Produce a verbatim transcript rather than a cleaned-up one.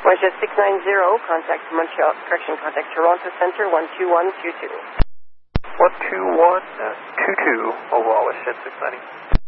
Waterjet six nine zero, contact Montreal, correction, contact Toronto Center one two one two two. one two one two two, overall Waterjet six ninety.